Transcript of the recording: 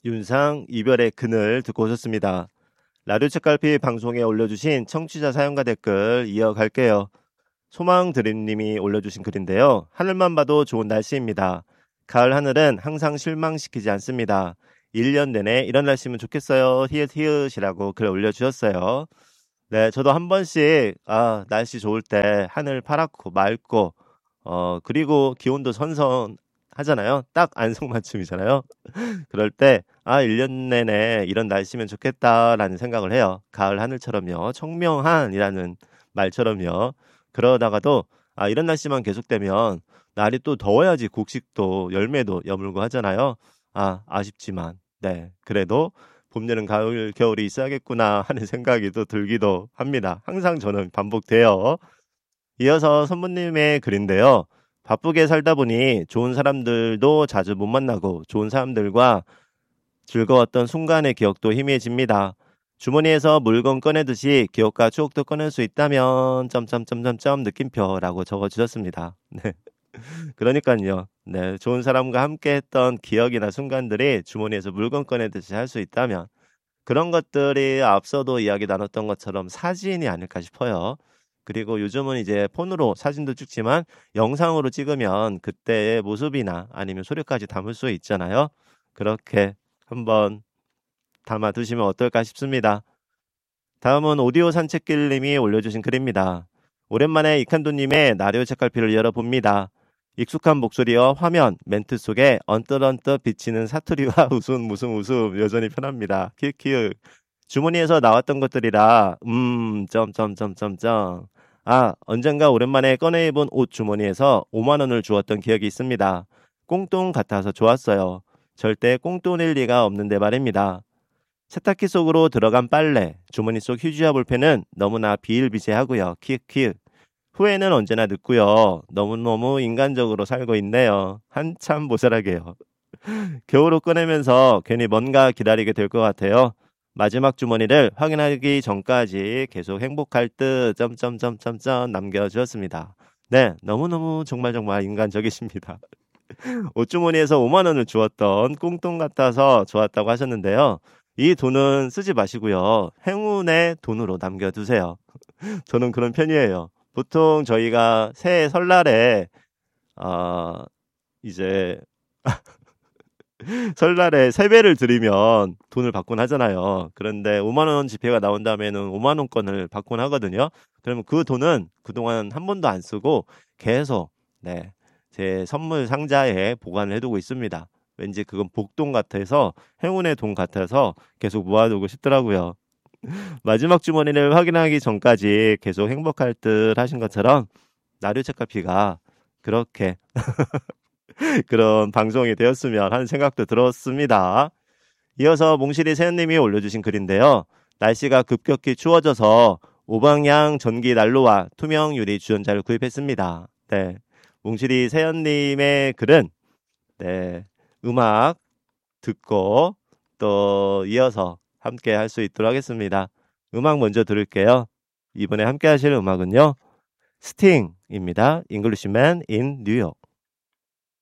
윤상 이별의 그늘 듣고 오셨습니다. 라디오 책갈피 방송에 올려주신 청취자 사연과 댓글 이어갈게요. 소망드림님이 올려주신 글인데요. 하늘만 봐도 좋은 날씨입니다. 가을 하늘은 항상 실망시키지 않습니다. 1년 내내 이런 날씨면 좋겠어요. 히읗히읗이라고 글 올려주셨어요. 네, 저도 한 번씩 날씨 좋을 때 하늘 파랗고 맑고 그리고 기온도 선선하잖아요. 딱 안성맞춤이잖아요. 그럴 때 1년 내내 이런 날씨면 좋겠다라는 생각을 해요. 가을 하늘처럼요. 청명한이라는 말처럼요. 그러다가도 이런 날씨만 계속되면 날이 또 더워야지 곡식도 열매도 여물고 하잖아요. 아쉽지만 네, 그래도 봄, 여름, 가을, 겨울이 있어야겠구나 하는 생각이 또 들기도 합니다. 항상 저는 반복돼요. 이어서 선부님의 글인데요. 바쁘게 살다 보니 좋은 사람들도 자주 못 만나고 좋은 사람들과 즐거웠던 순간의 기억도 희미해집니다. 주머니에서 물건 꺼내듯이 기억과 추억도 꺼낼 수 있다면 점점점점점 느낌표라고 적어주셨습니다. 네. 그러니까요. 네, 좋은 사람과 함께했던 기억이나 순간들이 주머니에서 물건 꺼내듯이 할 수 있다면 그런 것들이 앞서도 이야기 나눴던 것처럼 사진이 아닐까 싶어요. 그리고 요즘은 이제 폰으로 사진도 찍지만 영상으로 찍으면 그때의 모습이나 아니면 소리까지 담을 수 있잖아요. 그렇게 한번 담아두시면 어떨까 싶습니다. 다음은 오디오 산책길님이 올려주신 글입니다. 오랜만에 이칸도님의 라디오 책갈피를 열어봅니다. 익숙한 목소리와 화면, 멘트 속에 언뜻언뜻 비치는 사투리와 웃음 여전히 편합니다. 키읔키읔. 주머니에서 나왔던 것들이라 점점점점점. 언젠가 오랜만에 꺼내 입은 옷 주머니에서 5만 원을 주었던 기억이 있습니다. 꽁돈 같아서 좋았어요. 절대 꽁돈일 리가 없는데 말입니다. 세탁기 속으로 들어간 빨래, 주머니 속 휴지와 볼펜은 너무나 비일비재하고요. 키읔키읔. 후회는 언제나 늦고요. 너무너무 인간적으로 살고 있네요. 한참 모자라게요. 겨울옷 꺼내면서 괜히 뭔가 기다리게 될 것 같아요. 마지막 주머니를 확인하기 전까지 계속 행복할 듯 점점점점점 남겨주었습니다. 네, 너무너무 정말 인간적이십니다. 옷주머니에서 5만 원을 주었던 꽁돈 같아서 좋았다고 하셨는데요. 이 돈은 쓰지 마시고요. 행운의 돈으로 남겨두세요. 저는 그런 편이에요. 보통 저희가 새해 설날에 이제 설날에 세배를 드리면 돈을 받곤 하잖아요. 그런데 5만 원 지폐가 나온 다음에는 5만 원권을 받곤 하거든요. 그러면 그 돈은 그동안 한 번도 안 쓰고 계속 제 선물 상자에 보관을 해두고 있습니다. 왠지 그건 복돈 같아서 행운의 돈 같아서 계속 모아두고 싶더라고요. 마지막 주머니를 확인하기 전까지 계속 행복할 듯 하신 것처럼 라디오 책갈피가 그렇게 그런 방송이 되었으면 하는 생각도 들었습니다. 이어서 몽실이 세연님이 올려주신 글인데요. 날씨가 급격히 추워져서 오방향 전기 난로와 투명 유리 주전자를 구입했습니다. 네, 몽실이 세연님의 글은 음악 듣고 또 이어서 함께 할 수 있도록 하겠습니다. 음악 먼저 들을게요. 이번에 함께 하실 음악은요. 스팅입니다. Englishman in New York.